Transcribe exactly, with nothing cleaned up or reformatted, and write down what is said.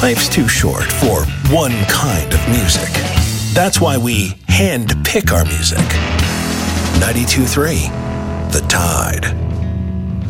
Life's too short for one kind of music. That's why we hand pick our music. ninety-two point three, The Tide.